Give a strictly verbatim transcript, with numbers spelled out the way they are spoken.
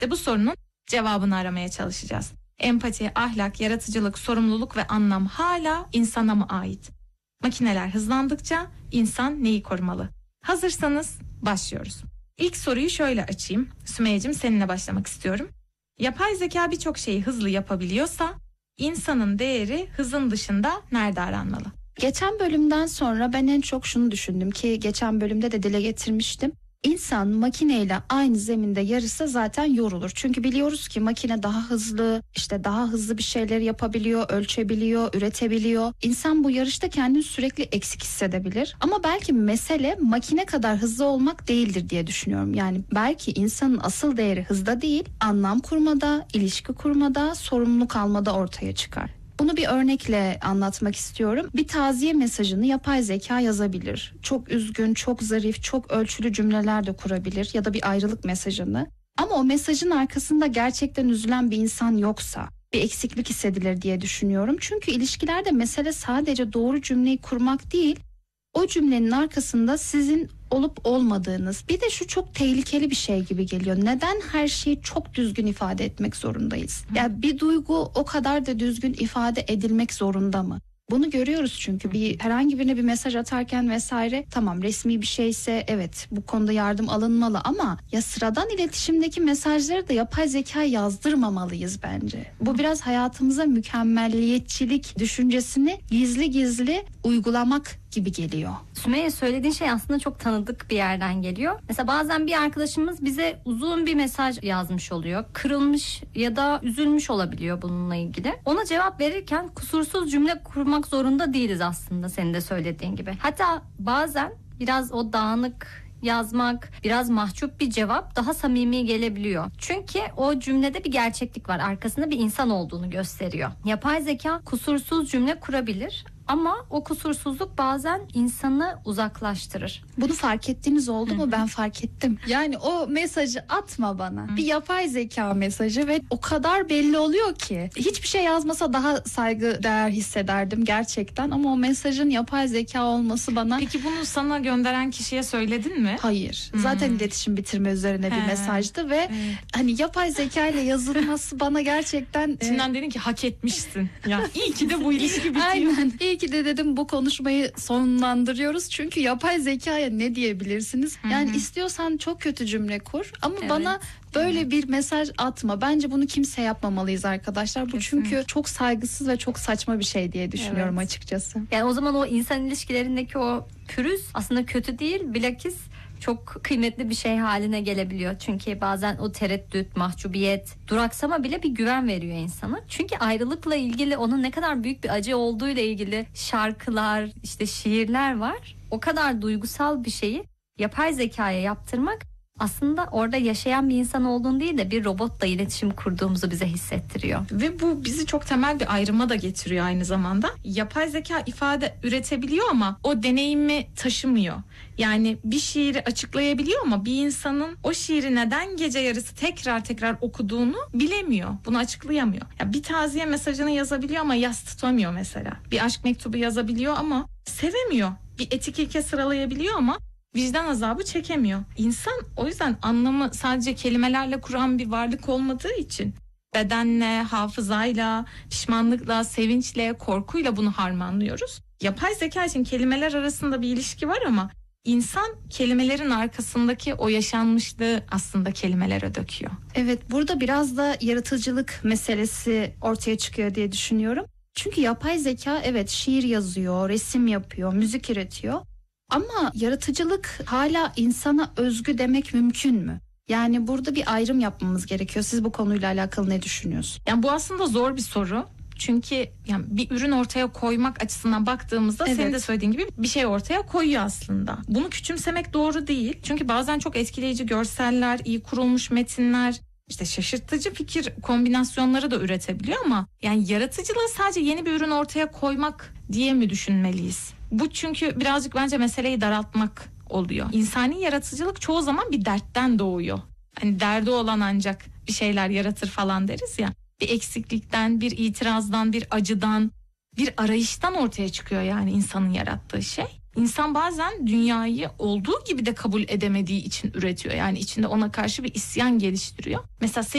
Ve bu sorunun cevabını aramaya çalışacağız. Empati, ahlak, yaratıcılık, sorumluluk ve anlam hala insana mı ait? Makineler hızlandıkça insan neyi korumalı? Hazırsanız başlıyoruz. İlk soruyu şöyle açayım. Sümeyye'cim, seninle başlamak istiyorum. Yapay zeka birçok şeyi hızlı yapabiliyorsa insanın değeri hızın dışında nerede aranmalı? Geçen bölümden sonra ben en çok şunu düşündüm ki geçen bölümde de dile getirmiştim. İnsan makineyle aynı zeminde yarışsa zaten yorulur. Çünkü biliyoruz ki makine daha hızlı, işte daha hızlı bir şeyler yapabiliyor, ölçebiliyor, üretebiliyor. İnsan bu yarışta kendini sürekli eksik hissedebilir. Ama belki mesele makine kadar hızlı olmak değildir diye düşünüyorum. Yani belki insanın asıl değeri hızda değil, anlam kurmada, ilişki kurmada, sorumluluk almada ortaya çıkar. Bunu bir örnekle anlatmak istiyorum. Bir taziye mesajını yapay zeka yazabilir. Çok üzgün, çok zarif, çok ölçülü cümleler de kurabilir ya da bir ayrılık mesajını. Ama o mesajın arkasında gerçekten üzülen bir insan yoksa bir eksiklik hissedilir diye düşünüyorum. Çünkü ilişkilerde mesele sadece doğru cümleyi kurmak değil, o cümlenin arkasında sizin olup olmadığınız, bir de şu çok tehlikeli bir şey gibi geliyor. Neden her şeyi çok düzgün ifade etmek zorundayız? Ya yani bir duygu o kadar da düzgün ifade edilmek zorunda mı? Bunu görüyoruz çünkü bir herhangi birine bir mesaj atarken vesaire, tamam resmi bir şeyse evet bu konuda yardım alınmalı ama ya sıradan iletişimdeki mesajları da yapay zeka yazdırmamalıyız bence. Bu biraz hayatımıza mükemmelliyetçilik düşüncesini gizli gizli uygulamak gibi geliyor. Sümeyye, söylediğin şey aslında çok tanıdık bir yerden geliyor. Mesela bazen bir arkadaşımız bize uzun bir mesaj yazmış oluyor. Kırılmış ya da üzülmüş olabiliyor bununla ilgili. Ona cevap verirken kusursuz cümle kurmak zorunda değiliz aslında, senin de söylediğin gibi. Hatta bazen biraz o dağınık yazmak, biraz mahcup bir cevap daha samimi gelebiliyor. Çünkü o cümlede bir gerçeklik var. Arkasında bir insan olduğunu gösteriyor. Yapay zeka kusursuz cümle kurabilir ama o kusursuzluk bazen insanı uzaklaştırır. Bunu fark ettiğiniz oldu mu? Ben fark ettim. Yani o mesajı atma bana. Hı. Bir yapay zeka mesajı ve o kadar belli oluyor ki. Hiçbir şey yazmasa daha saygı değer hissederdim gerçekten ama o mesajın yapay zeka olması bana... Peki bunu sana gönderen kişiye söyledin mi? Hayır. Hmm. Zaten iletişim bitirme üzerine He. bir mesajdı ve evet. hani yapay zeka ile yazılması bana gerçekten... İçinden e... dedin ki hak etmişsin. Ya iyi ki de bu ilişki bitiyor. Aynen. İyi ki de dedim bu konuşmayı sonlandırıyoruz. Çünkü yapay zekaya ne diyebilirsiniz? Yani Hı-hı. istiyorsan çok kötü cümle kur ama evet. bana böyle evet. bir mesaj atma. Bence bunu kimse yapmamalıyız arkadaşlar. Bu Kesinlikle. Çünkü çok saygısız ve çok saçma bir şey diye düşünüyorum evet. açıkçası. Yani o zaman o insan ilişkilerindeki o pürüz aslında kötü değil, bilakis çok kıymetli bir şey haline gelebiliyor. Çünkü bazen o tereddüt, mahcubiyet, duraksama bile bir güven veriyor insana. Çünkü ayrılıkla ilgili onun ne kadar büyük bir acı olduğuyla ilgili şarkılar, işte şiirler var. O kadar duygusal bir şeyi yapay zekaya yaptırmak aslında orada yaşayan bir insan olduğunu değil de bir robotla iletişim kurduğumuzu bize hissettiriyor. Ve bu bizi çok temel bir ayrıma da getiriyor aynı zamanda. Yapay zeka ifade üretebiliyor ama o deneyimi taşımıyor. Yani bir şiiri açıklayabiliyor ama bir insanın o şiiri neden gece yarısı tekrar tekrar okuduğunu bilemiyor. Bunu açıklayamıyor. Ya bir taziye mesajını yazabiliyor ama yas tutamıyor mesela. Bir aşk mektubu yazabiliyor ama sevemiyor. Bir etik ilke sıralayabiliyor ama vicdan azabı çekemiyor. İnsan o yüzden anlamı sadece kelimelerle kuran bir varlık olmadığı için bedenle, hafızayla, pişmanlıkla, sevinçle, korkuyla bunu harmanlıyoruz. Yapay zeka için kelimeler arasında bir ilişki var ama İnsan kelimelerin arkasındaki o yaşanmışlığı aslında kelimelere döküyor. Evet, burada biraz da yaratıcılık meselesi ortaya çıkıyor diye düşünüyorum. Çünkü yapay zeka evet şiir yazıyor, resim yapıyor, müzik üretiyor. Ama yaratıcılık hala insana özgü demek mümkün mü? Yani burada bir ayrım yapmamız gerekiyor. Siz bu konuyla alakalı ne düşünüyorsunuz? Yani bu aslında zor bir soru. Çünkü yani bir ürün ortaya koymak açısından baktığımızda evet. senin de söylediğin gibi bir şey ortaya koyuyor aslında. Bunu küçümsemek doğru değil. Çünkü bazen çok etkileyici görseller, iyi kurulmuş metinler, işte şaşırtıcı fikir kombinasyonları da üretebiliyor ama yani yaratıcılığı sadece yeni bir ürün ortaya koymak diye mi düşünmeliyiz? Bu çünkü birazcık bence meseleyi daraltmak oluyor. İnsani yaratıcılık çoğu zaman bir dertten doğuyor. Hani derdi olan ancak bir şeyler yaratır falan deriz ya. Bir eksiklikten, bir itirazdan, bir acıdan, bir arayıştan ortaya çıkıyor yani insanın yarattığı şey. İnsan bazen dünyayı olduğu gibi de kabul edemediği için üretiyor. Yani içinde ona karşı bir isyan geliştiriyor. Mesela